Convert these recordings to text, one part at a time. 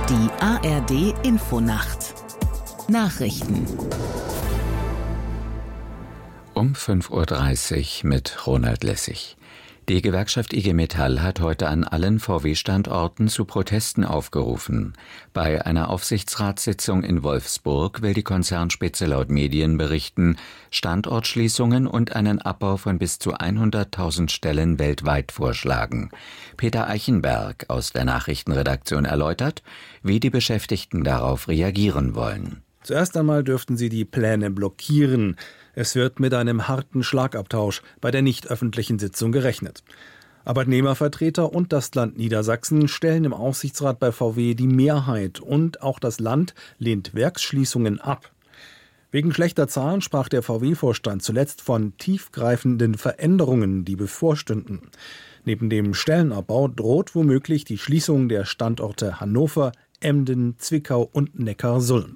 Die ARD Infonacht Nachrichten um 5:30 Uhr mit Ronald Lessig. Die Gewerkschaft IG Metall hat heute an allen VW-Standorten zu Protesten aufgerufen. Bei einer Aufsichtsratssitzung in Wolfsburg will die Konzernspitze laut Medienberichten Standortschließungen und einen Abbau von bis zu 100.000 Stellen weltweit vorschlagen. Peter Eichenberg aus der Nachrichtenredaktion erläutert, wie die Beschäftigten darauf reagieren wollen. Zuerst einmal dürften sie die Pläne blockieren. Es wird mit einem harten Schlagabtausch bei der nicht öffentlichen Sitzung gerechnet. Arbeitnehmervertreter und das Land Niedersachsen stellen im Aufsichtsrat bei VW die Mehrheit und auch das Land lehnt Werksschließungen ab. Wegen schlechter Zahlen sprach der VW-Vorstand zuletzt von tiefgreifenden Veränderungen, die bevorstünden. Neben dem Stellenabbau droht womöglich die Schließung der Standorte Hannover, Emden, Zwickau und Neckarsulm.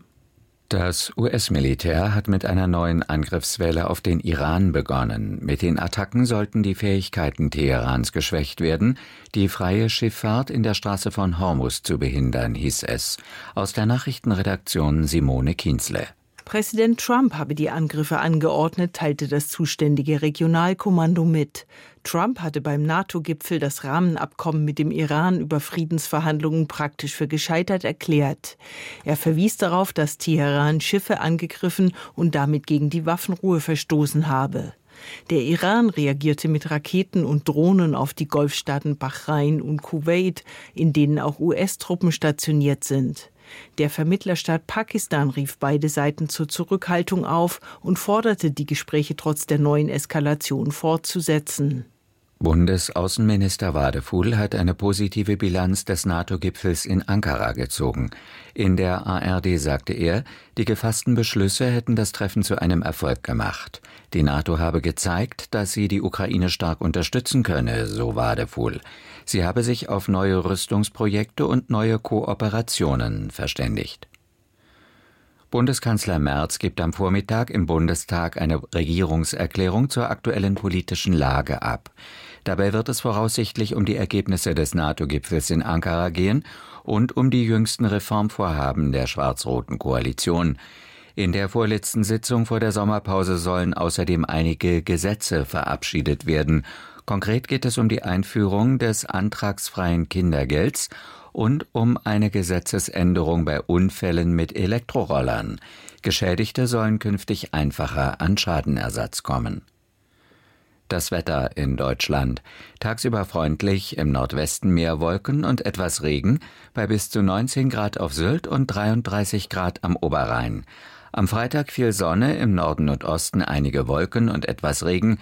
Das US-Militär hat mit einer neuen Angriffswelle auf den Iran begonnen. Mit den Attacken sollten die Fähigkeiten Teherans geschwächt werden, die freie Schifffahrt in der Straße von Hormuz zu behindern, hieß es. Aus der Nachrichtenredaktion Simone Kienzle. Präsident Trump habe die Angriffe angeordnet, teilte das zuständige Regionalkommando mit. Trump hatte beim NATO-Gipfel das Rahmenabkommen mit dem Iran über Friedensverhandlungen praktisch für gescheitert erklärt. Er verwies darauf, dass Teheran Schiffe angegriffen und damit gegen die Waffenruhe verstoßen habe. Der Iran reagierte mit Raketen und Drohnen auf die Golfstaaten Bahrain und Kuwait, in denen auch US-Truppen stationiert sind. Der Vermittlerstaat Pakistan rief beide Seiten zur Zurückhaltung auf und forderte, die Gespräche trotz der neuen Eskalation fortzusetzen. Bundesaußenminister Wadefuhl hat eine positive Bilanz des NATO-Gipfels in Ankara gezogen. In der ARD sagte er, die gefassten Beschlüsse hätten das Treffen zu einem Erfolg gemacht. Die NATO habe gezeigt, dass sie die Ukraine stark unterstützen könne, so Wadefuhl. Sie habe sich auf neue Rüstungsprojekte und neue Kooperationen verständigt. Bundeskanzler Merz gibt am Vormittag im Bundestag eine Regierungserklärung zur aktuellen politischen Lage ab. Dabei wird es voraussichtlich um die Ergebnisse des NATO-Gipfels in Ankara gehen und um die jüngsten Reformvorhaben der schwarz-roten Koalition. In der vorletzten Sitzung vor der Sommerpause sollen außerdem einige Gesetze verabschiedet werden. Konkret geht es um die Einführung des antragsfreien Kindergelds und um eine Gesetzesänderung bei Unfällen mit Elektrorollern. Geschädigte sollen künftig einfacher an Schadenersatz kommen. Das Wetter in Deutschland. Tagsüber freundlich, im Nordwesten mehr Wolken und etwas Regen, bei bis zu 19 Grad auf Sylt und 33 Grad am Oberrhein. Am Freitag viel Sonne, im Norden und Osten einige Wolken und etwas Regen,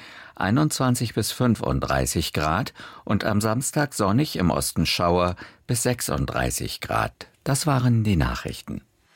21 bis 35 Grad und am Samstag sonnig, im Osten Schauer bis 36 Grad. Das waren die Nachrichten.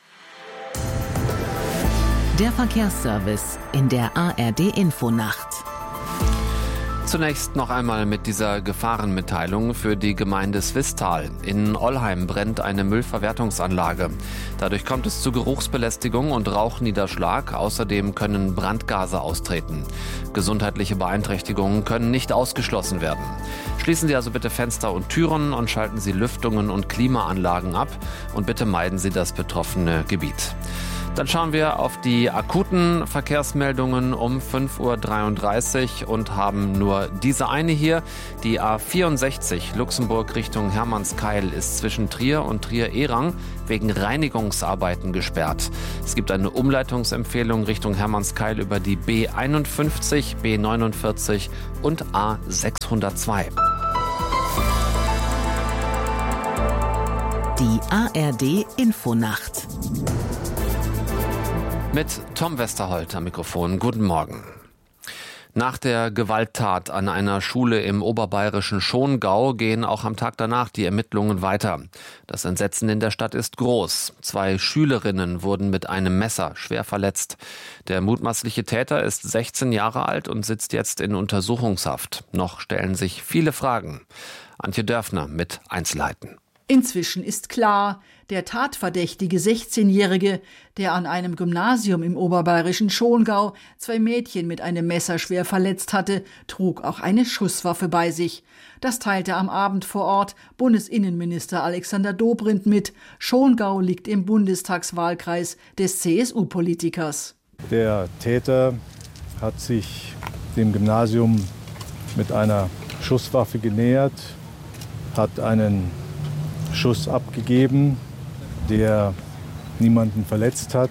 Der Verkehrsservice in der ARD Infonacht. Zunächst noch einmal mit dieser Gefahrenmitteilung für die Gemeinde Swisttal. In Ollheim brennt eine Müllverwertungsanlage. Dadurch kommt es zu Geruchsbelästigung und Rauchniederschlag. Außerdem können Brandgase austreten. Gesundheitliche Beeinträchtigungen können nicht ausgeschlossen werden. Schließen Sie also bitte Fenster und Türen und schalten Sie Lüftungen und Klimaanlagen ab. Und bitte meiden Sie das betroffene Gebiet. Dann schauen wir auf die akuten Verkehrsmeldungen um 5:33 Uhr und haben nur diese eine hier. Die A64 Luxemburg Richtung Hermannskeil ist zwischen Trier und Trier-Ehrang wegen Reinigungsarbeiten gesperrt. Es gibt eine Umleitungsempfehlung Richtung Hermannskeil über die B51, B49 und A602. Die ARD Infonacht. Mit Tom Westerholt am Mikrofon. Guten Morgen. Nach der Gewalttat an einer Schule im oberbayerischen Schongau gehen auch am Tag danach die Ermittlungen weiter. Das Entsetzen in der Stadt ist groß. 2 Schülerinnen wurden mit einem Messer schwer verletzt. Der mutmaßliche Täter ist 16 Jahre alt und sitzt jetzt in Untersuchungshaft. Noch stellen sich viele Fragen. Antje Dörfner mit Einzelheiten. Inzwischen ist klar, der tatverdächtige 16-Jährige, der an einem Gymnasium im oberbayerischen Schongau 2 Mädchen mit einem Messer schwer verletzt hatte, trug auch eine Schusswaffe bei sich. Das teilte am Abend vor Ort Bundesinnenminister Alexander Dobrindt mit. Schongau liegt im Bundestagswahlkreis des CSU-Politikers. Der Täter hat sich dem Gymnasium mit einer Schusswaffe genähert, hat einen Schuss abgegeben, der niemanden verletzt hat.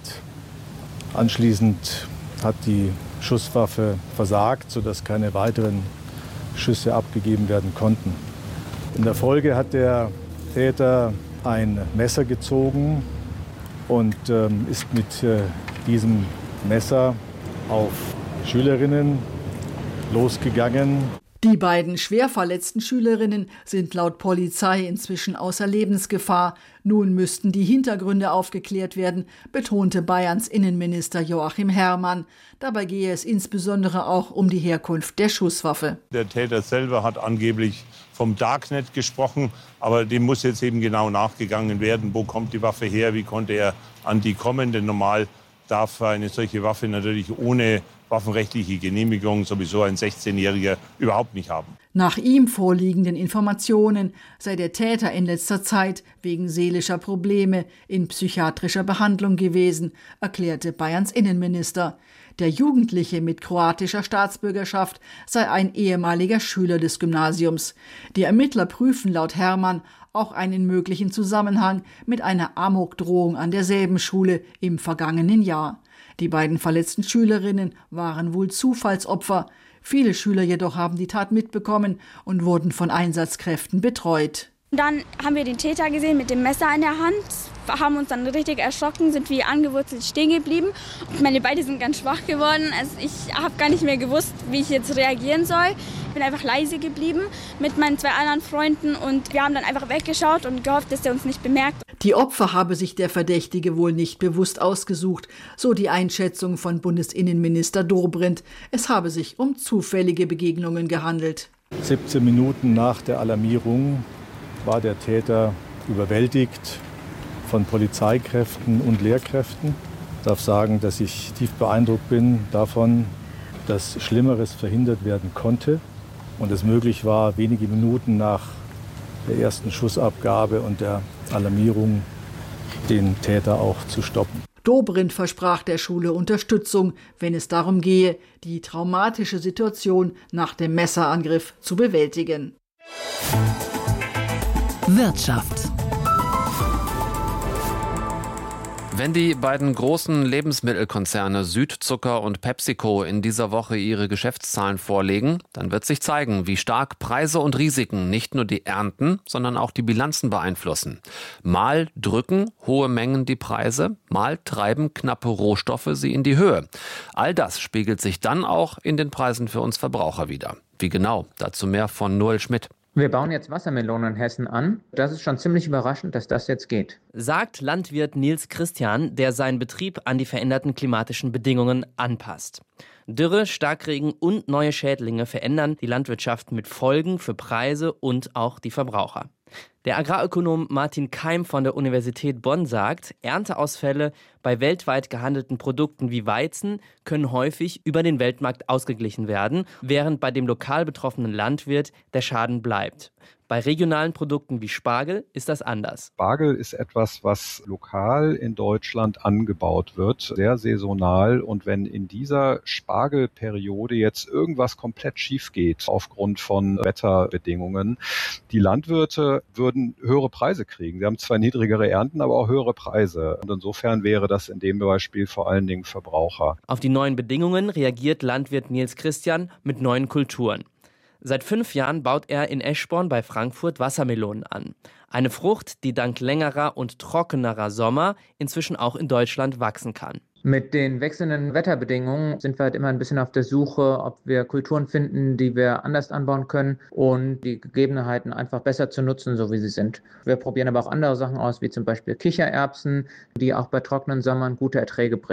Anschließend hat die Schusswaffe versagt, sodass keine weiteren Schüsse abgegeben werden konnten. In der Folge hat der Täter ein Messer gezogen und ist mit diesem Messer auf Schülerinnen losgegangen. Die beiden schwer verletzten Schülerinnen sind laut Polizei inzwischen außer Lebensgefahr. Nun müssten die Hintergründe aufgeklärt werden, betonte Bayerns Innenminister Joachim Herrmann. Dabei gehe es insbesondere auch um die Herkunft der Schusswaffe. Der Täter selber hat angeblich vom Darknet gesprochen, aber dem muss jetzt eben genau nachgegangen werden. Wo kommt die Waffe her? Wie konnte er an die kommen? Denn normal darf eine solche Waffe natürlich ohne waffenrechtliche Genehmigung sowieso ein 16-Jähriger überhaupt nicht haben. Nach ihm vorliegenden Informationen sei der Täter in letzter Zeit wegen seelischer Probleme in psychiatrischer Behandlung gewesen, erklärte Bayerns Innenminister. Der Jugendliche mit kroatischer Staatsbürgerschaft sei ein ehemaliger Schüler des Gymnasiums. Die Ermittler prüfen laut Herrmann auch einen möglichen Zusammenhang mit einer Amokdrohung an derselben Schule im vergangenen Jahr. Die beiden verletzten Schülerinnen waren wohl Zufallsopfer. Viele Schüler jedoch haben die Tat mitbekommen und wurden von Einsatzkräften betreut. Dann haben wir den Täter gesehen mit dem Messer in der Hand, haben uns dann richtig erschrocken, sind wie angewurzelt stehen geblieben. Meine Beine sind ganz schwach geworden, also ich habe gar nicht mehr gewusst, wie ich jetzt reagieren soll. Ich bin einfach leise geblieben mit meinen 2 anderen Freunden und wir haben dann einfach weggeschaut und gehofft, dass er uns nicht bemerkt. Die Opfer habe sich der Verdächtige wohl nicht bewusst ausgesucht, so die Einschätzung von Bundesinnenminister Dobrindt. Es habe sich um zufällige Begegnungen gehandelt. 17 Minuten nach der Alarmierung war der Täter überwältigt von Polizeikräften und Lehrkräften. Ich darf sagen, dass ich tief beeindruckt bin davon, dass Schlimmeres verhindert werden konnte und es möglich war, wenige Minuten nach der ersten Schussabgabe und der Alarmierung den Täter auch zu stoppen. Dobrindt versprach der Schule Unterstützung, wenn es darum gehe, die traumatische Situation nach dem Messerangriff zu bewältigen. Wirtschaft. Wenn die beiden großen Lebensmittelkonzerne Südzucker und PepsiCo in dieser Woche ihre Geschäftszahlen vorlegen, dann wird sich zeigen, wie stark Preise und Risiken nicht nur die Ernten, sondern auch die Bilanzen beeinflussen. Mal drücken hohe Mengen die Preise, mal treiben knappe Rohstoffe sie in die Höhe. All das spiegelt sich dann auch in den Preisen für uns Verbraucher wider. Wie genau? Dazu mehr von Noel Schmidt. Wir bauen jetzt Wassermelonen in Hessen an. Das ist schon ziemlich überraschend, dass das jetzt geht. Sagt Landwirt Nils Christian, der seinen Betrieb an die veränderten klimatischen Bedingungen anpasst. Dürre, Starkregen und neue Schädlinge verändern die Landwirtschaft mit Folgen für Preise und auch die Verbraucher. Der Agrarökonom Martin Keim von der Universität Bonn sagt, Ernteausfälle bei weltweit gehandelten Produkten wie Weizen können häufig über den Weltmarkt ausgeglichen werden, während bei dem lokal betroffenen Landwirt der Schaden bleibt. Bei regionalen Produkten wie Spargel ist das anders. Spargel ist etwas, was lokal in Deutschland angebaut wird, sehr saisonal. Und wenn in dieser Spargelperiode jetzt irgendwas komplett schief geht aufgrund von Wetterbedingungen, die Landwirte würden höhere Preise kriegen. Sie haben zwar niedrigere Ernten, aber auch höhere Preise. Und insofern wäre das in dem Beispiel vor allen Dingen Verbraucher. Auf die neuen Bedingungen reagiert Landwirt Nils Christian mit neuen Kulturen. Seit 5 Jahren baut er in Eschborn bei Frankfurt Wassermelonen an. Eine Frucht, die dank längerer und trockenerer Sommer inzwischen auch in Deutschland wachsen kann. Mit den wechselnden Wetterbedingungen sind wir halt immer ein bisschen auf der Suche, ob wir Kulturen finden, die wir anders anbauen können und die Gegebenheiten einfach besser zu nutzen, so wie sie sind. Wir probieren aber auch andere Sachen aus, wie zum Beispiel Kichererbsen, die auch bei trockenen Sommern gute Erträge bringen.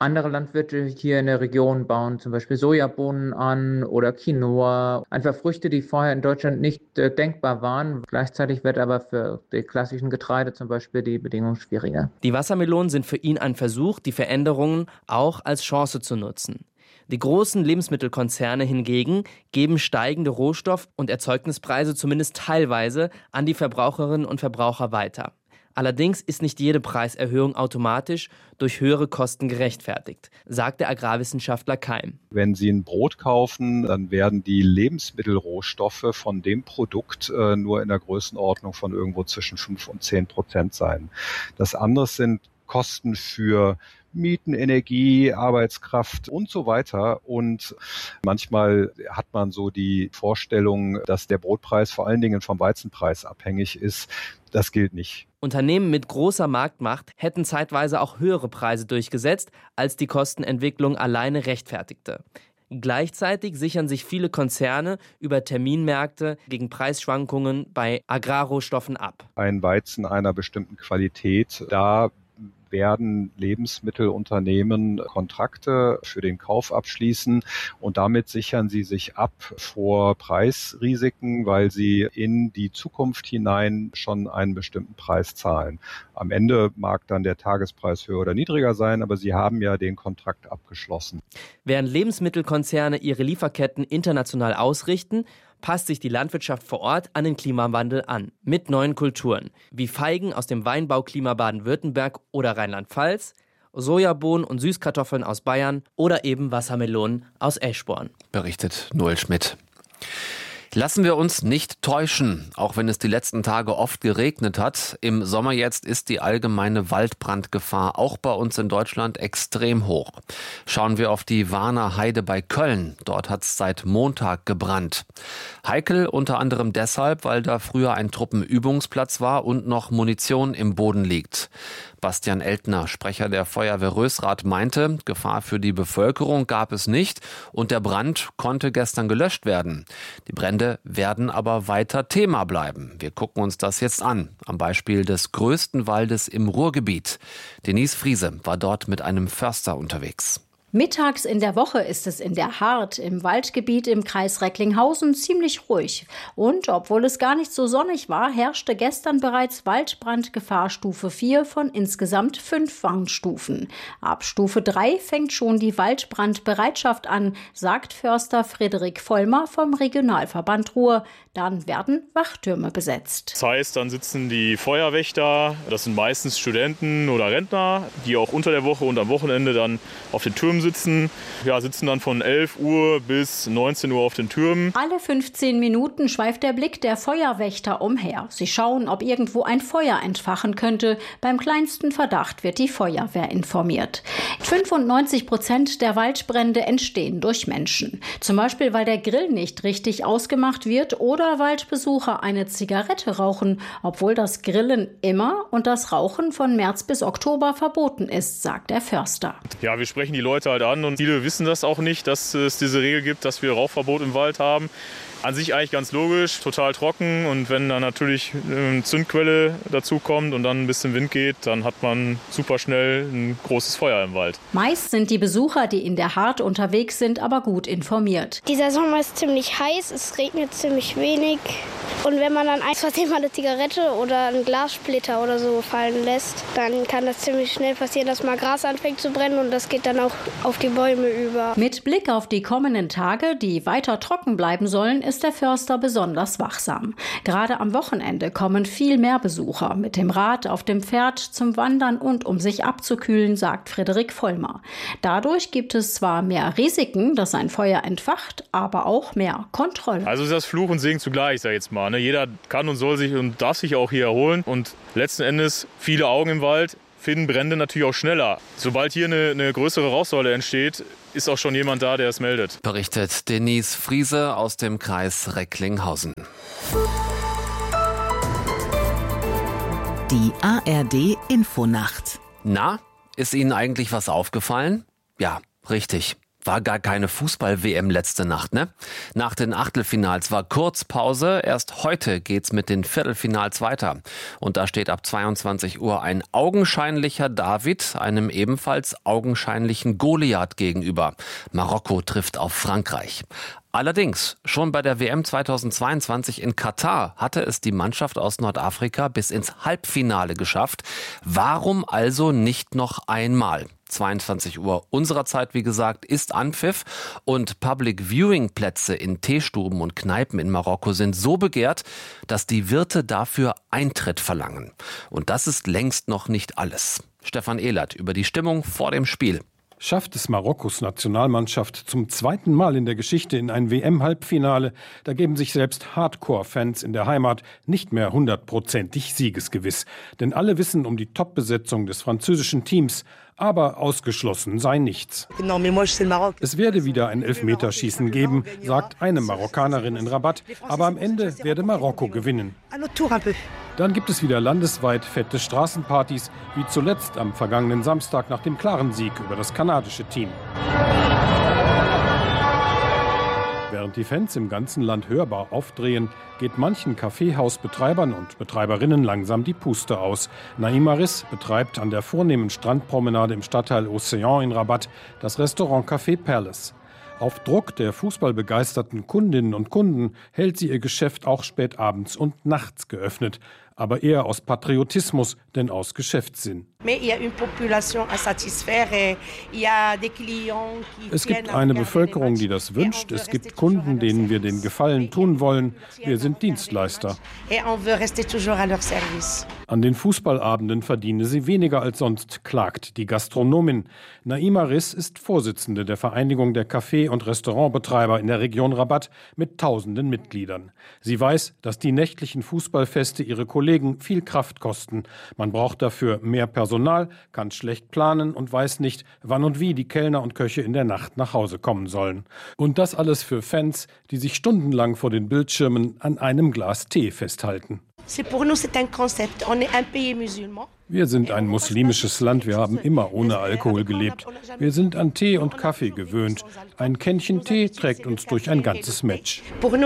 Andere Landwirte hier in der Region bauen zum Beispiel Sojabohnen an oder Quinoa. Einfach Früchte, die vorher in Deutschland nicht denkbar waren. Gleichzeitig wird aber für die klassischen Getreide zum Beispiel die Bedingungen schwieriger. Die Wassermelonen sind für ihn ein Versuch, die Veränderungen auch als Chance zu nutzen. Die großen Lebensmittelkonzerne hingegen geben steigende Rohstoff- und Erzeugnispreise zumindest teilweise an die Verbraucherinnen und Verbraucher weiter. Allerdings ist nicht jede Preiserhöhung automatisch durch höhere Kosten gerechtfertigt, sagt der Agrarwissenschaftler Keim. Wenn Sie ein Brot kaufen, dann werden die Lebensmittelrohstoffe von dem Produkt nur in der Größenordnung von irgendwo zwischen 5 und 10% sein. Das andere sind Kosten für Mieten, Energie, Arbeitskraft und so weiter. Und manchmal hat man so die Vorstellung, dass der Brotpreis vor allen Dingen vom Weizenpreis abhängig ist. Das gilt nicht. Unternehmen mit großer Marktmacht hätten zeitweise auch höhere Preise durchgesetzt, als die Kostenentwicklung alleine rechtfertigte. Gleichzeitig sichern sich viele Konzerne über Terminmärkte gegen Preisschwankungen bei Agrarrohstoffen ab. Ein Weizen einer bestimmten Qualität, da werden Lebensmittelunternehmen Kontrakte für den Kauf abschließen und damit sichern sie sich ab vor Preisrisiken, weil sie in die Zukunft hinein schon einen bestimmten Preis zahlen. Am Ende mag dann der Tagespreis höher oder niedriger sein, aber sie haben ja den Kontrakt abgeschlossen. Während Lebensmittelkonzerne ihre Lieferketten international ausrichten, passt sich die Landwirtschaft vor Ort an den Klimawandel an, mit neuen Kulturen, wie Feigen aus dem Weinbauklima Baden-Württemberg oder Rheinland-Pfalz, Sojabohnen und Süßkartoffeln aus Bayern oder eben Wassermelonen aus Eschborn. Berichtet Noel Schmidt. Lassen wir uns nicht täuschen, auch wenn es die letzten Tage oft geregnet hat. Im Sommer jetzt ist die allgemeine Waldbrandgefahr auch bei uns in Deutschland extrem hoch. Schauen wir auf die Warner Heide bei Köln. Dort hat es seit Montag gebrannt. Heikel unter anderem deshalb, weil da früher ein Truppenübungsplatz war und noch Munition im Boden liegt. Bastian Eltner, Sprecher der Feuerwehr Rösrath, meinte, Gefahr für die Bevölkerung gab es nicht und der Brand konnte gestern gelöscht werden. Die Brände werden aber weiter Thema bleiben. Wir gucken uns das jetzt an, am Beispiel des größten Waldes im Ruhrgebiet. Denise Friese war dort mit einem Förster unterwegs. Mittags in der Woche ist es in der Hart im Waldgebiet im Kreis Recklinghausen ziemlich ruhig. Und obwohl es gar nicht so sonnig war, herrschte gestern bereits Waldbrandgefahrstufe 4 von insgesamt 5 Warnstufen. Ab Stufe 3 fängt schon die Waldbrandbereitschaft an, sagt Förster Frederik Vollmer vom Regionalverband Ruhr. Dann werden Wachtürme besetzt. Das heißt, dann sitzen die Feuerwächter, das sind meistens Studenten oder Rentner, die auch unter der Woche und am Wochenende dann auf den Türmen sitzen. Ja, sitzen dann von 11 Uhr bis 19 Uhr auf den Türmen. Alle 15 Minuten schweift der Blick der Feuerwächter umher. Sie schauen, ob irgendwo ein Feuer entfachen könnte. Beim kleinsten Verdacht wird die Feuerwehr informiert. 95% der Waldbrände entstehen durch Menschen. Zum Beispiel, weil der Grill nicht richtig ausgemacht wird oder Waldbesucher eine Zigarette rauchen, obwohl das Grillen immer und das Rauchen von März bis Oktober verboten ist, sagt der Förster. Ja, wir sprechen die Leute halt an und viele wissen das auch nicht, dass es diese Regel gibt, dass wir Rauchverbot im Wald haben. An sich eigentlich ganz logisch, total trocken und wenn dann natürlich eine Zündquelle dazu kommt und dann ein bisschen Wind geht, dann hat man super schnell ein großes Feuer im Wald. Meist sind die Besucher, die in der Hart unterwegs sind, aber gut informiert. Dieser Sommer ist ziemlich heiß, es regnet ziemlich wenig und wenn man dann aus Versehen mal eine Zigarette oder einen Glassplitter oder so fallen lässt, dann kann das ziemlich schnell passieren, dass mal Gras anfängt zu brennen und das geht dann auch auf die Bäume über. Mit Blick auf die kommenden Tage, die weiter trocken bleiben sollen, ist der Förster besonders wachsam. Gerade am Wochenende kommen viel mehr Besucher mit dem Rad auf dem Pferd zum Wandern und um sich abzukühlen, sagt Frederik Vollmer. Dadurch gibt es zwar mehr Risiken, dass ein Feuer entfacht, aber auch mehr Kontrolle. Also ist das Fluch und Segen zugleich, sag ich jetzt mal. Jeder kann und soll sich und darf sich auch hier erholen und letzten Endes viele Augen im Wald finden Brände natürlich auch schneller. Sobald hier eine größere Rauchsäule entsteht, ist auch schon jemand da, der es meldet. Berichtet Denise Friese aus dem Kreis Recklinghausen. Die ARD Infonacht. Na, ist Ihnen eigentlich was aufgefallen? Ja, richtig. War gar keine Fußball-WM letzte Nacht, ne? Nach den Achtelfinals war kurz Pause. Erst heute geht's mit den Viertelfinals weiter. Und da steht ab 22 Uhr ein augenscheinlicher David einem ebenfalls augenscheinlichen Goliath gegenüber. Marokko trifft auf Frankreich. Allerdings, schon bei der WM 2022 in Katar hatte es die Mannschaft aus Nordafrika bis ins Halbfinale geschafft. Warum also nicht noch einmal? 22 Uhr unserer Zeit, wie gesagt, ist Anpfiff und Public-Viewing-Plätze in Teestuben und Kneipen in Marokko sind so begehrt, dass die Wirte dafür Eintritt verlangen. Und das ist längst noch nicht alles. Stefan Ehlert über die Stimmung vor dem Spiel. Schafft es Marokkos Nationalmannschaft zum zweiten Mal in der Geschichte in ein WM-Halbfinale, da geben sich selbst Hardcore-Fans in der Heimat nicht mehr 100%ig siegesgewiss. Denn alle wissen um die Top-Besetzung des französischen Teams, aber ausgeschlossen sei nichts. Es werde wieder ein Elfmeterschießen geben, sagt eine Marokkanerin in Rabat, aber am Ende werde Marokko gewinnen. Dann gibt es wieder landesweit fette Straßenpartys, wie zuletzt am vergangenen Samstag nach dem klaren Sieg über das kanadische Team. Während die Fans im ganzen Land hörbar aufdrehen, geht manchen Kaffeehausbetreibern und Betreiberinnen langsam die Puste aus. Naima Riss betreibt an der vornehmen Strandpromenade im Stadtteil Océan in Rabat das Restaurant Café Palace. Auf Druck der fußballbegeisterten Kundinnen und Kunden hält sie ihr Geschäft auch spät abends und nachts geöffnet. Aber eher aus Patriotismus, denn aus Geschäftssinn. Es gibt eine Bevölkerung, die das wünscht. Es gibt Kunden, denen wir den Gefallen tun wollen. Wir sind Dienstleister. An den Fußballabenden verdiene sie weniger als sonst, klagt die Gastronomin. Naima Riss ist Vorsitzende der Vereinigung der Café- und Restaurantbetreiber in der Region Rabat mit tausenden Mitgliedern. Sie weiß, dass die nächtlichen Fußballfeste ihre Kollegen viel Kraft kosten. Man braucht dafür mehr Personal, kann schlecht planen und weiß nicht, wann und wie die Kellner und Köche in der Nacht nach Hause kommen sollen. Und das alles für Fans, die sich stundenlang vor den Bildschirmen an einem Glas Tee festhalten. Wir sind ein muslimisches Land, wir haben immer ohne Alkohol gelebt. Wir sind an Tee und Kaffee gewöhnt. Ein Kännchen Tee trägt uns durch ein ganzes Match.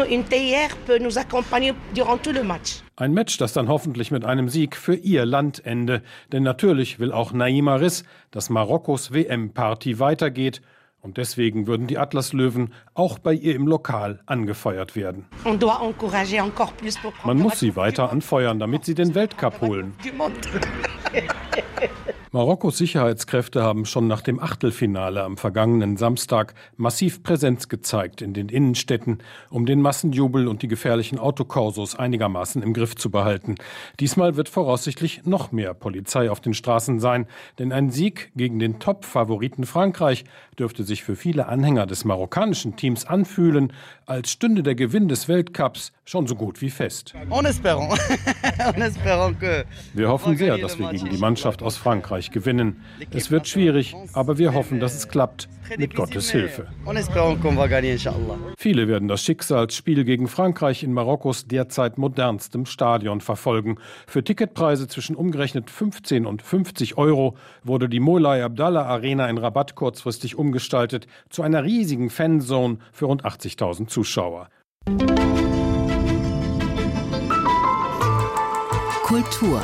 Ein Match, das dann hoffentlich mit einem Sieg für ihr Land ende. Denn natürlich will auch Naima Riss, dass Marokkos WM-Party weitergeht. Und deswegen würden die Atlaslöwen auch bei ihr im Lokal angefeuert werden. Man muss sie weiter anfeuern, damit sie den Weltcup holen. Marokkos Sicherheitskräfte haben schon nach dem Achtelfinale am vergangenen Samstag massiv Präsenz gezeigt in den Innenstädten, um den Massenjubel und die gefährlichen Autokorsos einigermaßen im Griff zu behalten. Diesmal wird voraussichtlich noch mehr Polizei auf den Straßen sein, denn ein Sieg gegen den Top-Favoriten Frankreich dürfte sich für viele Anhänger des marokkanischen Teams anfühlen, als stünde der Gewinn des Weltcups schon so gut wie fest. Wir hoffen sehr, dass wir gegen die Mannschaft aus Frankreich gewinnen. Es wird schwierig, aber wir hoffen, dass es klappt, mit Gottes Hilfe. Viele werden das Schicksalsspiel gegen Frankreich in Marokkos derzeit modernstem Stadion verfolgen. Für Ticketpreise zwischen umgerechnet 15 und 50 € wurde die Moulay Abdallah Arena in Rabat kurzfristig umgestaltet zu einer riesigen Fanzone für rund 80.000 Zuschauer. Kultur.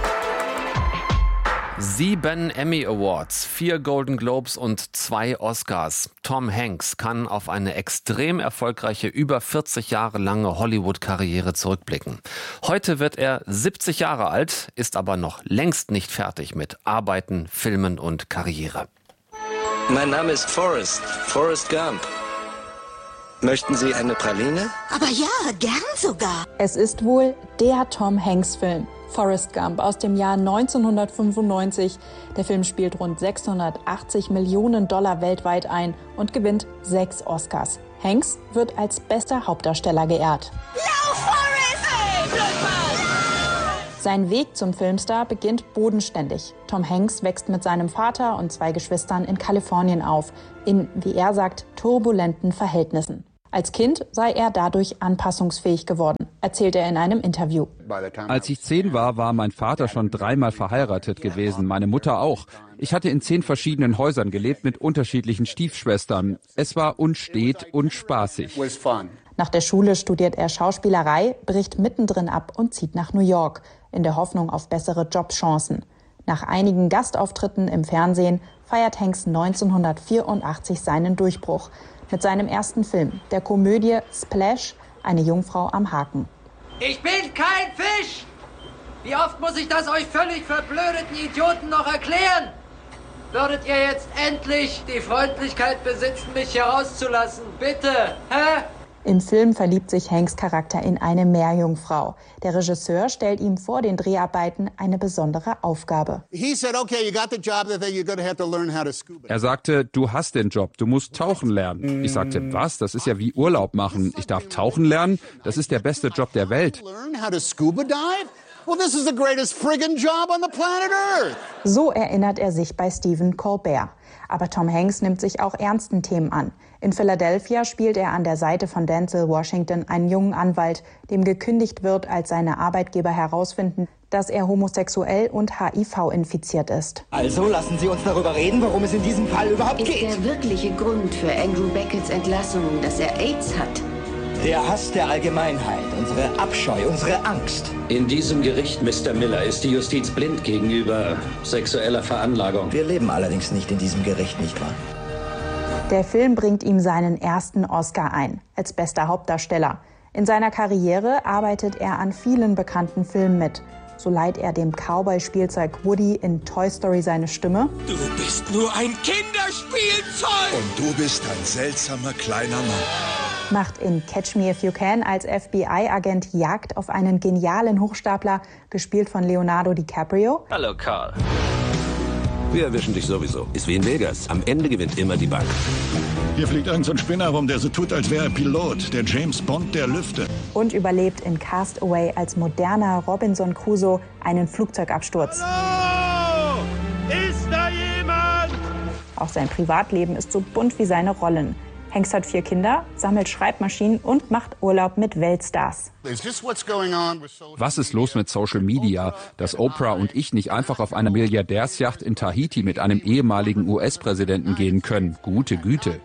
7 Emmy Awards, 4 Golden Globes und 2 Oscars. Tom Hanks kann auf eine extrem erfolgreiche, über 40 Jahre lange Hollywood-Karriere zurückblicken. Heute wird er 70 Jahre alt, ist aber noch längst nicht fertig mit Arbeiten, Filmen und Karriere. Mein Name ist Forrest Gump. Möchten Sie eine Praline? Aber ja, gern sogar. Es ist wohl der Tom Hanks-Film. Forrest Gump aus dem Jahr 1995. Der Film spielt rund 680 Millionen $ weltweit ein und gewinnt 6 Oscars. Hanks wird als bester Hauptdarsteller geehrt. Lauf, Forrest! Hey, Blödmann! Sein Weg zum Filmstar beginnt bodenständig. Tom Hanks wächst mit seinem Vater und 2 Geschwistern in Kalifornien auf, in, wie er sagt, turbulenten Verhältnissen. Als Kind sei er dadurch anpassungsfähig geworden, erzählt er in einem Interview. Als ich 10 war, war mein Vater schon 3-mal verheiratet gewesen, meine Mutter auch. Ich hatte in 10 verschiedenen Häusern gelebt mit unterschiedlichen Stiefschwestern. Es war unstet und spaßig. Nach der Schule studiert er Schauspielerei, bricht mittendrin ab und zieht nach New York, in der Hoffnung auf bessere Jobchancen. Nach einigen Gastauftritten im Fernsehen feiert Hanks 1984 seinen Durchbruch mit seinem ersten Film, der Komödie Splash, eine Jungfrau am Haken. Ich bin kein Fisch! Wie oft muss ich das euch völlig verblödeten Idioten noch erklären? Würdet ihr jetzt endlich die Freundlichkeit besitzen, mich hier rauszulassen? Bitte, hä? Im Film verliebt sich Hanks Charakter in eine Meerjungfrau. Der Regisseur stellt ihm vor den Dreharbeiten eine besondere Aufgabe. Er sagte, du hast den Job, du musst tauchen lernen. Ich sagte, was? Das ist ja wie Urlaub machen. Ich darf tauchen lernen? Das ist der beste Job der Welt. So erinnert er sich bei Stephen Colbert. Aber Tom Hanks nimmt sich auch ernsten Themen an. In Philadelphia spielt er an der Seite von Denzel Washington einen jungen Anwalt, dem gekündigt wird, als seine Arbeitgeber herausfinden, dass er homosexuell und HIV-infiziert ist. Also lassen Sie uns darüber reden, worum es in diesem Fall überhaupt geht. Ist der wirkliche Grund für Andrew Becketts Entlassung, dass er AIDS hat? Der Hass der Allgemeinheit, unsere Abscheu, unsere Angst. In diesem Gericht, Mr. Miller, ist die Justiz blind gegenüber sexueller Veranlagung. Wir leben allerdings nicht in diesem Gericht, nicht wahr? Der Film bringt ihm seinen ersten Oscar ein, als bester Hauptdarsteller. In seiner Karriere arbeitet er an vielen bekannten Filmen mit. So leiht er dem Cowboy-Spielzeug Woody in Toy Story seine Stimme. Du bist nur ein Kinderspielzeug! Und du bist ein seltsamer kleiner Mann. Macht in Catch Me If You Can als FBI-Agent Jagd auf einen genialen Hochstapler, gespielt von Leonardo DiCaprio. Hallo, Carl. Wir erwischen dich sowieso. Ist wie in Vegas. Am Ende gewinnt immer die Bank. Hier fliegt irgend so ein Spinner rum, der so tut, als wäre er Pilot. Der James Bond der Lüfte. Und überlebt in Cast Away als moderner Robinson Crusoe einen Flugzeugabsturz. Hallo! Ist da jemand? Auch sein Privatleben ist so bunt wie seine Rollen. Hanks hat 4 Kinder, sammelt Schreibmaschinen und macht Urlaub mit Weltstars. Was ist los mit Social Media, dass Oprah und ich nicht einfach auf einer Milliardärsjacht in Tahiti mit einem ehemaligen US-Präsidenten gehen können? Gute Güte.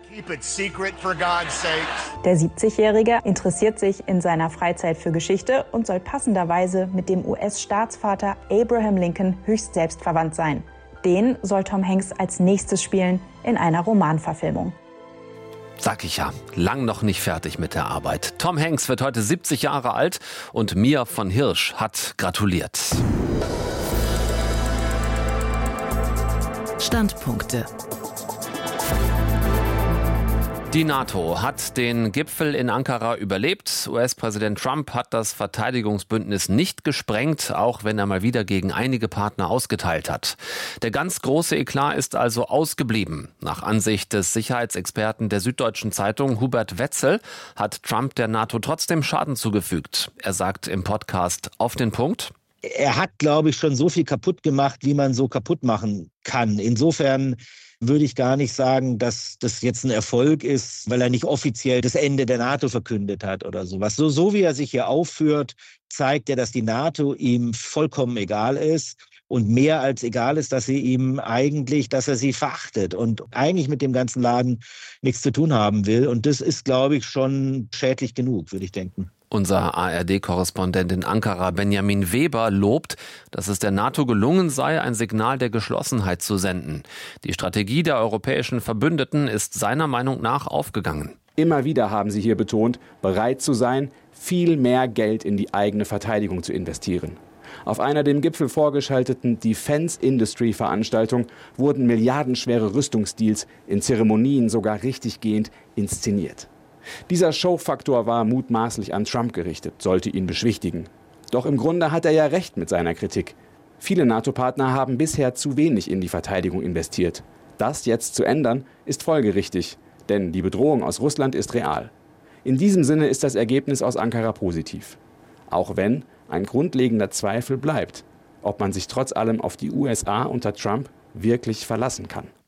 Der 70-Jährige interessiert sich in seiner Freizeit für Geschichte und soll passenderweise mit dem US-Staatsvater Abraham Lincoln höchst selbstverwandt sein. Den soll Tom Hanks als nächstes spielen in einer Romanverfilmung. Sag ich ja, lang noch nicht fertig mit der Arbeit. Tom Hanks wird heute 70 Jahre alt und Mia von Hirsch hat gratuliert. Standpunkte. Die NATO hat den Gipfel in Ankara überlebt. US-Präsident Trump hat das Verteidigungsbündnis nicht gesprengt, auch wenn er mal wieder gegen einige Partner ausgeteilt hat. Der ganz große Eklat ist also ausgeblieben. Nach Ansicht des Sicherheitsexperten der Süddeutschen Zeitung Hubert Wetzel hat Trump der NATO trotzdem Schaden zugefügt. Er sagt im Podcast Auf den Punkt: Er hat, glaube ich, schon so viel kaputt gemacht, wie man so kaputt machen kann. Insofern würde ich gar nicht sagen, dass das jetzt ein Erfolg ist, weil er nicht offiziell das Ende der NATO verkündet hat oder sowas. So wie er sich hier aufführt, zeigt er, dass die NATO ihm vollkommen egal ist. Und mehr als egal ist, dass dass er sie verachtet und eigentlich mit dem ganzen Laden nichts zu tun haben will. Und das ist, glaube ich, schon schädlich genug, würde ich denken. Unser ARD-Korrespondent in Ankara, Benjamin Weber, lobt, dass es der NATO gelungen sei, ein Signal der Geschlossenheit zu senden. Die Strategie der europäischen Verbündeten ist seiner Meinung nach aufgegangen. Immer wieder haben sie hier betont, bereit zu sein, viel mehr Geld in die eigene Verteidigung zu investieren. Auf einer dem Gipfel vorgeschalteten Defense-Industry-Veranstaltung wurden milliardenschwere Rüstungsdeals in Zeremonien sogar richtiggehend inszeniert. Dieser Showfaktor war mutmaßlich an Trump gerichtet, sollte ihn beschwichtigen. Doch im Grunde hat er ja recht mit seiner Kritik. Viele NATO-Partner haben bisher zu wenig in die Verteidigung investiert. Das jetzt zu ändern, ist folgerichtig, denn die Bedrohung aus Russland ist real. In diesem Sinne ist das Ergebnis aus Ankara positiv. Auch wenn ein grundlegender Zweifel bleibt, ob man sich trotz allem auf die USA unter Trump wirklich verlassen kann.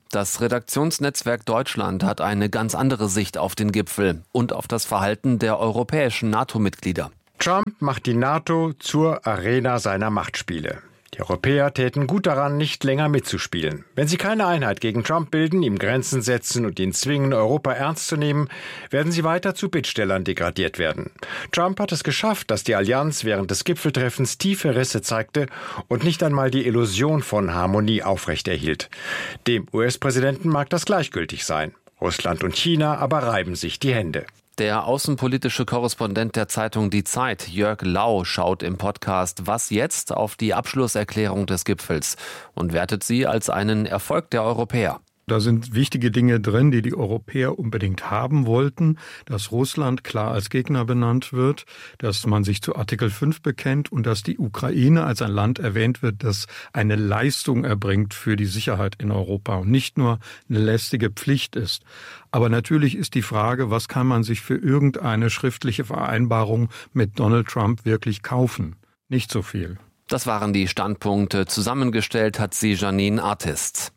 Das Redaktionsnetzwerk Deutschland hat eine ganz andere Sicht auf den Gipfel und auf das Verhalten der europäischen NATO-Mitglieder. Trump macht die NATO zur Arena seiner Machtspiele. Die Europäer täten gut daran, nicht länger mitzuspielen. Wenn sie keine Einheit gegen Trump bilden, ihm Grenzen setzen und ihn zwingen, Europa ernst zu nehmen, werden sie weiter zu Bittstellern degradiert werden. Trump hat es geschafft, dass die Allianz während des Gipfeltreffens tiefe Risse zeigte und nicht einmal die Illusion von Harmonie aufrechterhielt. Dem US-Präsidenten mag das gleichgültig sein. Russland und China aber reiben sich die Hände. Der außenpolitische Korrespondent der Zeitung Die Zeit, Jörg Lau, schaut im Podcast Was jetzt auf die Abschlusserklärung des Gipfels und wertet sie als einen Erfolg der Europäer. Da sind wichtige Dinge drin, die Europäer unbedingt haben wollten, dass Russland klar als Gegner benannt wird, dass man sich zu Artikel 5 bekennt und dass die Ukraine als ein Land erwähnt wird, das eine Leistung erbringt für die Sicherheit in Europa und nicht nur eine lästige Pflicht ist. Aber natürlich ist die Frage, was kann man sich für irgendeine schriftliche Vereinbarung mit Donald Trump wirklich kaufen? Nicht so viel. Das waren die Standpunkte. Zusammengestellt hat sie Janine Artist.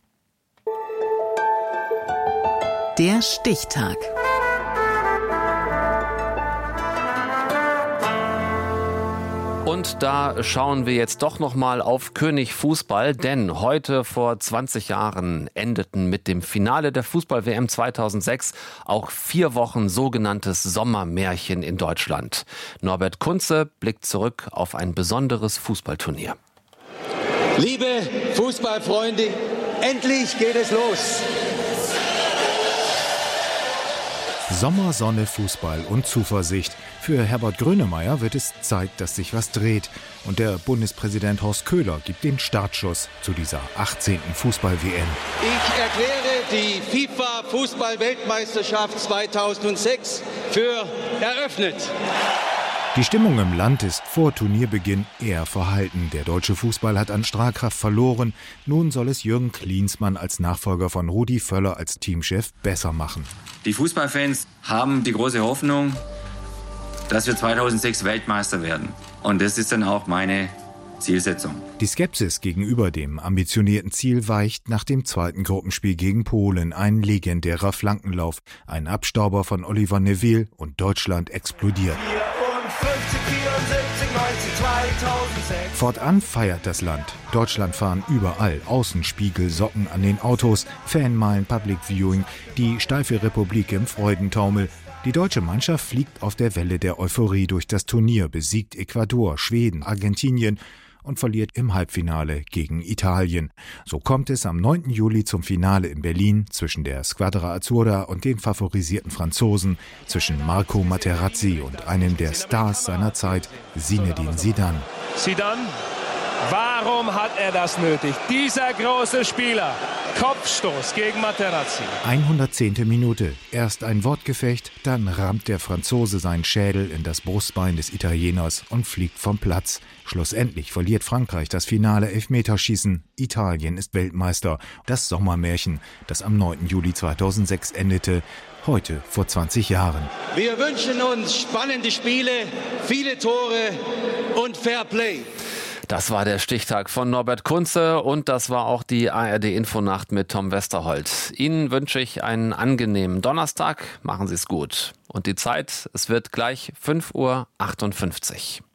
Der Stichtag. Und da schauen wir jetzt doch noch mal auf König Fußball, denn heute vor 20 Jahren endeten mit dem Finale der Fußball-WM 2006 auch 4 Wochen sogenanntes Sommermärchen in Deutschland. Norbert Kunze blickt zurück auf ein besonderes Fußballturnier. Liebe Fußballfreunde, endlich geht es los. Sommer, Sonne, Fußball und Zuversicht. Für Herbert Grönemeyer wird es Zeit, dass sich was dreht. Und der Bundespräsident Horst Köhler gibt den Startschuss zu dieser 18. Fußball-WM. Ich erkläre die FIFA-Fußball-Weltmeisterschaft 2006 für eröffnet. Die Stimmung im Land ist vor Turnierbeginn eher verhalten. Der deutsche Fußball hat an Strahlkraft verloren. Nun soll es Jürgen Klinsmann als Nachfolger von Rudi Völler als Teamchef besser machen. Die Fußballfans haben die große Hoffnung, dass wir 2006 Weltmeister werden. Und das ist dann auch meine Zielsetzung. Die Skepsis gegenüber dem ambitionierten Ziel weicht nach dem zweiten Gruppenspiel gegen Polen. Ein legendärer Flankenlauf, ein Abstauber von Oliver Neville und Deutschland explodiert. 54, 74, 90, 2006. Fortan feiert das Land. Deutschland fahren überall Außenspiegel, Socken an den Autos, Fanmeilen, Public Viewing, die steife Republik im Freudentaumel. Die deutsche Mannschaft fliegt auf der Welle der Euphorie durch das Turnier, besiegt Ecuador, Schweden, Argentinien und verliert im Halbfinale gegen Italien. So kommt es am 9. Juli zum Finale in Berlin zwischen der Squadra Azzurra und den favorisierten Franzosen, zwischen Marco Materazzi und einem der Stars seiner Zeit, Zinedine Zidane. Zidane, warum hat er das nötig? Dieser große Spieler, Kopfstoß gegen Materazzi. 110. Minute. Erst ein Wortgefecht, dann rammt der Franzose seinen Schädel in das Brustbein des Italieners und fliegt vom Platz. Schlussendlich verliert Frankreich das Finale Elfmeterschießen. Italien ist Weltmeister. Das Sommermärchen, das am 9. Juli 2006 endete, heute vor 20 Jahren. Wir wünschen uns spannende Spiele, viele Tore und Fairplay. Das war der Stichtag von Norbert Kunze und das war auch die ARD-Infonacht mit Tom Westerholt. Ihnen wünsche ich einen angenehmen Donnerstag. Machen Sie es gut. Und die Zeit, es wird gleich 5:58 Uhr.